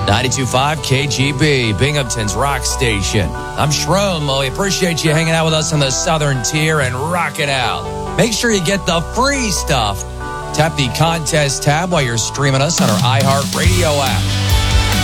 92.5 KGB, Binghamton's rock station. I'm Shroom. We appreciate you hanging out with us on the Southern Tier and rock it out. Make sure you get the free stuff. Tap the contest tab while you're streaming us on our iHeartRadio app.